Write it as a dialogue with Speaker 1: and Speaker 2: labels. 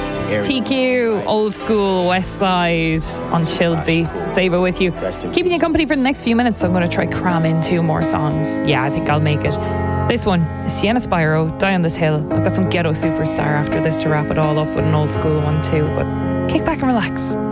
Speaker 1: TQ, Old School, West Side on Chilled Beats. Save it with you. Keeping you company for the next few minutes, so I'm going to try cram in 2 more songs. Yeah, I think I'll make it. This one is Sienna Spyro, Die on This Hill. I've got some Ghetto Superstar after this to wrap it all up with an Old School one too, but kick back and relax.